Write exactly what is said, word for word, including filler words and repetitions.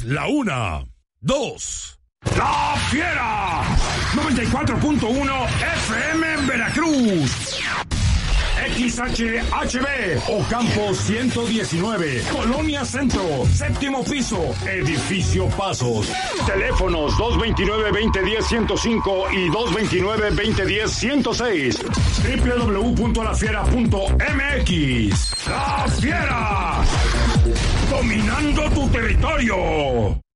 es la una, dos. ¡La Fiera! noventa y cuatro punto uno F M en Veracruz. X H H B, Ocampo ciento diecinueve, Colonia Centro, séptimo piso, Edificio Pasos. Teléfonos dos veintinueve, veinte diez, ciento cinco y dos veintinueve, veinte diez, ciento seis. doble u doble u doble u punto la fiera punto m x. ¡La Fiera! Dominando tu territorio.